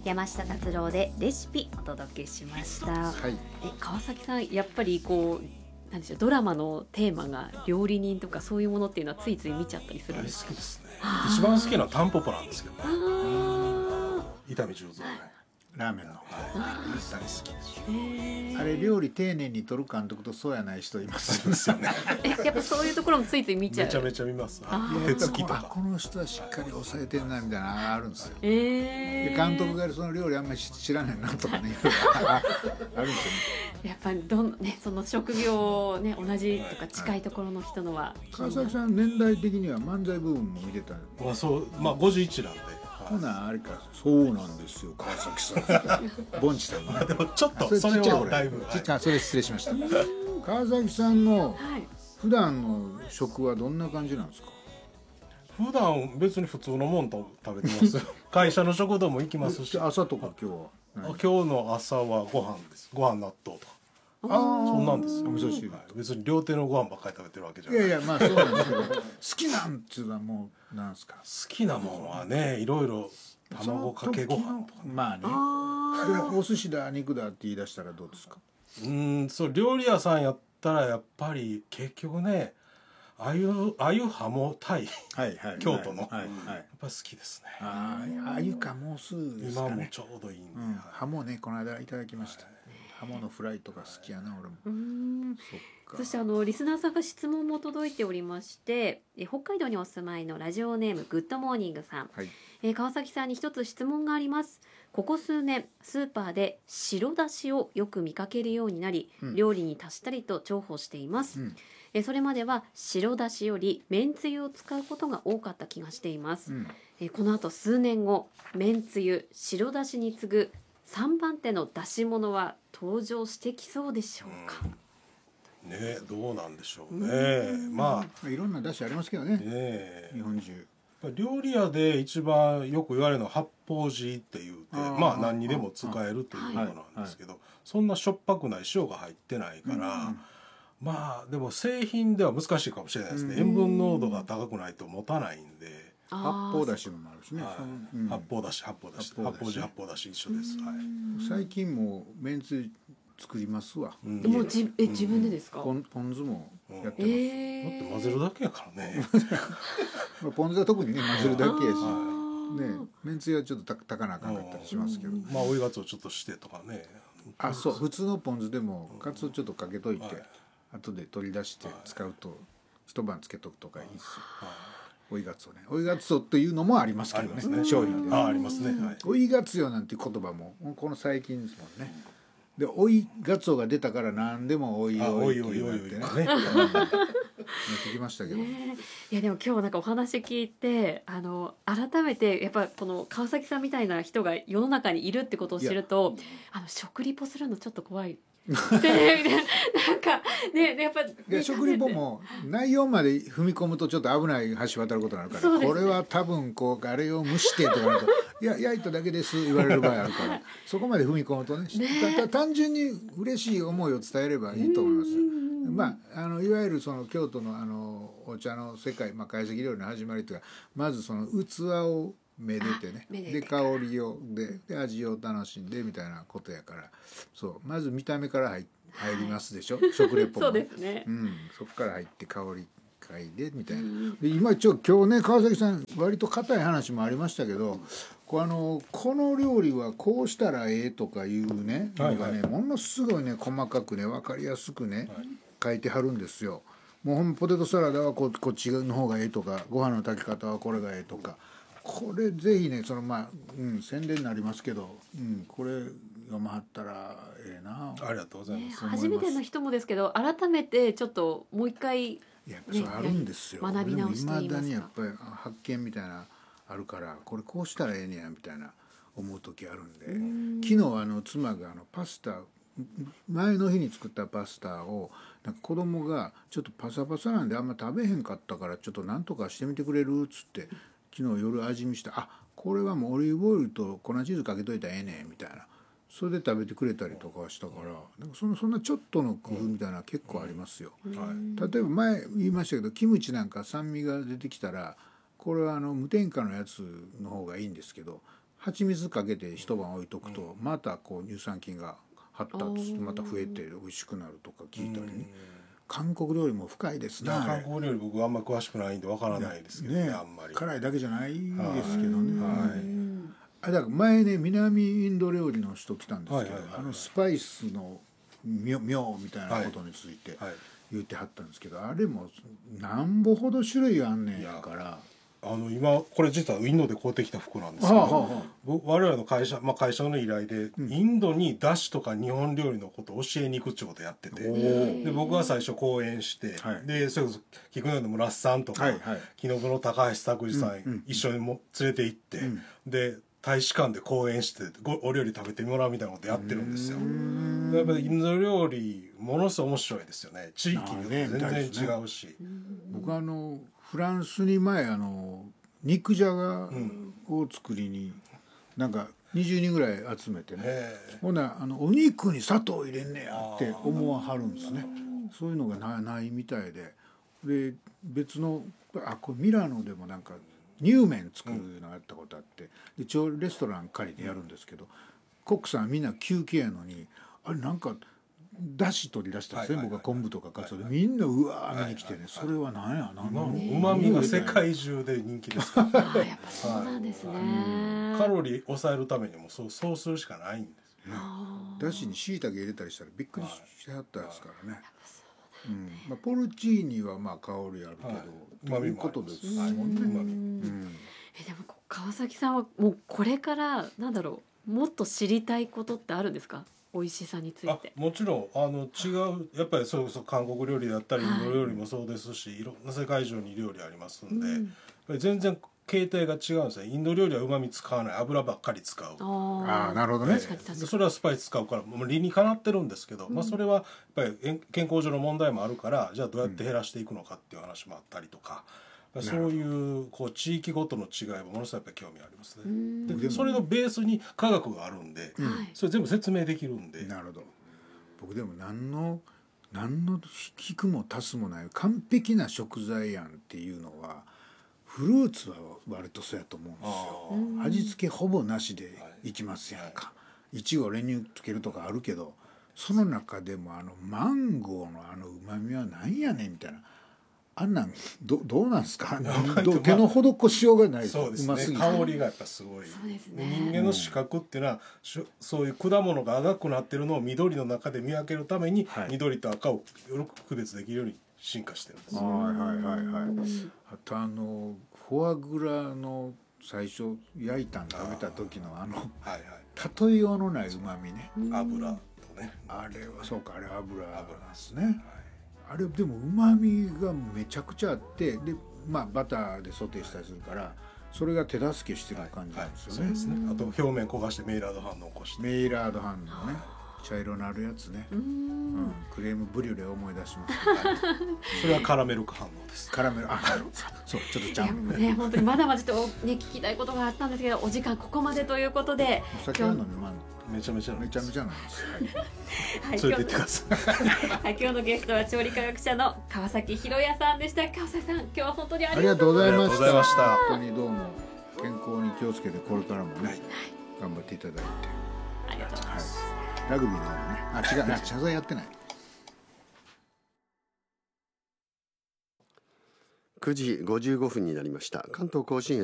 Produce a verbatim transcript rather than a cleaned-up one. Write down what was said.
山下達郎でレシピお届けしました、 はい、 え川崎さんやっぱりこうなんでしょうドラマのテーマが料理人とかそういうものっていうのはついつい見ちゃったりするんですか？ 大好きですね。一番好きなのはタンポポなんですけどね。 あ伊丹十三ね。 ラーメンの、 はい、大好きです。 あれ料理丁寧に撮る監督とそうやない人いますですよね。 えやっぱそういうところもついつい見ちゃう。 めちゃめちゃ見ます。 あいや手つきとあか。 この人はしっかり抑えてんなみたいなのがあるんですよ。 えー、 で監督がその料理あんまり知らないなとかねああるんですよね。 やっぱりどん、ね、その職業、ね、同じとか近いところの人のは川崎さん年代的には漫才部分も見てた。 まあそうまあごじゅういちなんで。 ほなあれかそうなんですよ川崎さんボンチさんのでもちょっとそれはだいぶ。 ちっちゃいそれ失礼しました。川崎さんのはい普段の食はどんな感じなんですか？ 普段別に普通のもんと食べてますよ。会社の食堂も行きますし。 朝とか今日はあ何？ 今日の朝はご飯です。ご飯納豆とか。 あそんなんですよ。 お味噌汁、 はい、別に料亭のご飯ばっかり食べてるわけじゃいない。 やいやまあそうなんですけど好きなんっていうのはもうなんですか？ 好きなもんはねいろいろ卵かけご飯とか。 まあねあでお寿司だ肉だって言い出したらどうですか？ うーんそう料理屋さんやったらやっぱり結局ねあゆあゆハモタイはいはい京都のはいはい、はいやっぱ好きですね。 あああゆかもうすぐですかね。 今もちょうどいいんで、 うん、 はいハモねこの間いただきました、はい、ハモのフライとか好きやな俺も。 うーんそっか。 そしてあのリスナーさんが質問も届いておりましてえ北海道にお住まいのラジオネームグッドモーニングさん、 はいえー川崎さんに一つ質問があります。ここ数年スーパーで白だしをよく見かけるようになり、 うん料理に足したりと重宝しています、 うんえーそれまでは白だしよりめんつゆを使うことが多かった気がしています、 うんえーこの後数年後めんつゆ白だしに次ぐさんばん手の出し物は登場してきそうでしょうか？ ねどうなんでしょうね。ままあいろんな出汁ありますけどあねね日本中。 料理屋で一番よく言われるのは発泡汁って言うてあーまあ何にでも使えるというものなんですけど、そんなしょっぱくない塩が入ってないから、 うんまあでも製品では難しいかもしれないですね、 うん塩分濃度が高くないと持たないんで、 発あー泡だしのもあるしね、 はいそのうん発泡だし発泡だし発泡だし発泡汁発泡だし一緒です、はい最近もうめんつゆ作りますわ、 うんもうじえ自分でですか？ ポンポン酢もやってえます、 ー、 だって混ぜるだけやからねまあポン酢は特にね混ぜるだけやし、 あーね、めんつゆはちょっと炊かなあかんかったりしますけど、 まあ追いがつをちょっとしてとかね。 あそう普通のポン酢でもかつおちょっとかけといて、 はい後で取り出して使うと一晩つけとくとかいいですよ、 はい追いがつおね追いがつおというのもありますけどねありますね商品であありますね、はい追いがつおなんていう言葉もこの最近ですもんね。で追いがつおが出たから何でも追いあ追いとおいおいおいおいいうなってねねなってきましたけど、 ねえいやでも今日なんかお話聞いてあの改めてやっぱこの川崎さんみたいな人が世の中にいるってことを知るとあの食リポするのちょっと怖いでなんかねやっぱ、ね、 で食リポも内容まで踏み込むとちょっと危ない橋渡ることになるから、 そうですねこれは多分こうあれを蒸してとかなるといや焼いただけです言われる場合あるからそこまで踏み込むとねたた単純に嬉しい思いを伝えればいいと思います。まあ、あのいわゆるその京都のあのお茶の世界、まあ、懐石料理の始まりというかまずその器をめでてねめでてで香りをでで味を楽しんでみたいなことやからそうまず見た目から入入りますでしょ、食レポもそうですねう、ん、そこから入って香り嗅いでみたいな、で今ちょ今日ね川崎さん割と硬い話もありましたけどこうあのこの料理はこうしたらええとかいうねのがね、 はいものすごいね細かくね分かりやすくね、書いてはるんですよ。もうほんまポテトサラダはここっちの方がええとかご飯の炊き方はこれがええとかこれぜひねそのまあ、うん、宣伝になりますけど、うん、これ読まはったらええな。 ありがとうございまねす、 初めての人もですけど改めてちょっともう一回いやそれあるんですよ。 学び直していまだいますかにやっぱり発見みたいなあるからこれこうしたらええねやみたいな思う時あるんで、昨日あの妻があのパスタ前の日に作ったパスタをなんか子供がちょっとパサパサなんであんま食べへんかったからちょっとなんとかしてみてくれるっつって昨日夜味見してあこれはもうオリーブオイルと粉チーズかけといたらええねんみたいなそれで食べてくれたりとかしたからなんかそのそんなちょっとの工夫みたいなの結構ありますよ。 はい例えば前言いましたけどキムチなんか酸味が出てきたらこれはあの無添加のやつの方がいいんですけど蜂蜜かけて一晩置いとくと、またこう乳酸菌が発達してまた増えて美味しくなるとか聞いたりね。韓国料理も深いですね。 韓国料理僕あんま詳しくないんでわからないですけどね、あんまり辛いだけじゃないですけどね。 はい、 あだから前ね南インド料理の人来たんですけど、 はいはいはいはい、 あのスパイスの妙みたいなことについて言ってはったんですけど、はいはい、あれもなんぼほど種類あんねんやから。 あの今これ実はインドで買うてきた服なんですけど、はあはあ、我々の会社、まあ、会社の依頼で、うん、インドにだしとか日本料理のことを教えに行くってことやってて、で僕は最初講演して、はい、でそれこそ菊野の村瀬さんとか、はいはい、木の部の高橋拓司さん、うんうん、一緒にも連れて行って、うん、で大使館で講演してお料理食べてもらうみたいなことやってるんですよ。やっぱりインド料理ものすごい面白いですよね。地域によって全然違うし、ね、 僕はあのフランスに前あの肉じゃがを作りに、うん、なんかにじゅうにんぐらい集めてね、ほなあのお肉に砂糖入れんねやって思わはるんですね。そういうのが な, ないみたいで、で別のあこれミラノでもなんか乳麺作るのやったことあって、で一応レストラン借りてやるんですけど、コックさんみんな休憩やのにあれなんかだし取り出したんですね、僕が昆布とかかつおでみんなうわー見に来てね、それは何や何のうまみが世界中で人気ですからあやっぱそうなんですね、 カロリー抑えるためにもそうそうするしかないんです、 ね、だしにしいたけ入れたりしたらびっくりしてはったですからね、うんまあ、ポルチーニはまあ香りあるけど、はい、ということですもんね、うん、 えでも川崎さんはもうこれからなんだろうもっと知りたいことってあるんですか、美味しさについて。 あもちろんあの違うやっぱりそうそう韓国料理だったりインド料理もそうですし、はい、いろんな世界中に料理ありますんで、うん、やっぱり全然形態が違うんですね。インド料理はうまみ使わない油ばっかり使う。 ああなるほどね、 えー、それはスパイス使うからもう理にかなってるんですけど、うんまあ、それはやっぱり健康上の問題もあるからじゃあどうやって減らしていくのかっていう話もあったりとか、うん、そういうこう地域ごとの違いはものすごいやっぱ興味ありますね。でそれのベースに科学があるんで、うん、それ全部説明できるんで。 なるほど。僕でも何の何の引くも足すもない完璧な食材やんっていうのはフルーツは割とそうやと思うんですよ。味付けほぼなしでいきますやんか。いちご練乳つけるとかあるけど、その中でもあのマンゴーのあのうまみはなんやねんみたいな、あんなん ど, どうなんですかど手の施しようがない。 そうですね、うますぎて香りがやっぱすごい。 そうですね、 人間の視覚っていうのは、うん、そういう果物が赤くなってるのを緑の中で見分けるために、はい、緑と赤をよく区別できるように進化してるんです。 はいはいはいはい。あとあのフォアグラの最初焼いたん食べた時のあのはいはい、例えようのないうまみね。 油とね。 あれはそうか、あれは油なんですね。はい、あれでもうまみがめちゃくちゃあって、でまあバターでソテーしたりするからそれが手助けしてる感じなんですよね。はいはい、そうですね。 あと表面焦がしてメイラード反応を起こして。 メイラード反応ね。茶色なるやつね、うん、うん、クレームブリュレを思い出します、 はい、それはカラメル化反応です。 カラメル、あ、そう、ちょっとちゃんね、本当にまだまだちょっとね聞きたいことがあったんですけど、お時間ここまでということで、 お酒は飲みまんめちゃめちゃめちゃめちゃなんです。 はい、連れてってください。 はい、今日のゲストは調理科学者の川崎博也さんでした。川崎さん、今日は本当にありがとうございました。 ありがとうございました。 本当にどうも健康に気をつけてこれからもね、はい、頑張っていただいて。 ありがとうございます。 はい、ラグビーの方もね、あ、違う、謝罪やってない。 くじごじゅうごふんになりました。関東甲信越